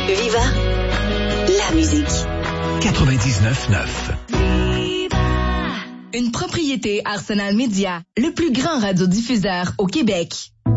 Viva la musique. 99.9. Une propriété Arsenal Média, le plus grand radiodiffuseur au Québec.